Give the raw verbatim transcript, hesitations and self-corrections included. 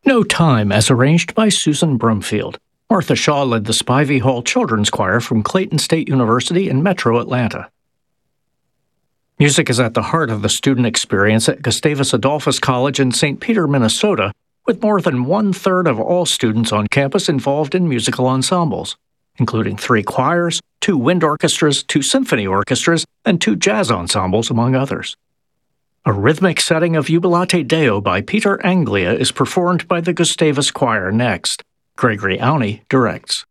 No Time as arranged by Susan Brumfield. Martha Shaw led the Spivey Hall Children's Choir from Clayton State University in Metro Atlanta. Music is at the heart of the student experience at Gustavus Adolphus College in Saint Peter, Minnesota, with more than one-third of all students on campus involved in musical ensembles, including three choirs, two wind orchestras, two symphony orchestras, and two jazz ensembles, among others. A rhythmic setting of Jubilate Deo by Peter Anglia is performed by the Gustavus Choir next. Gregory Auney directs.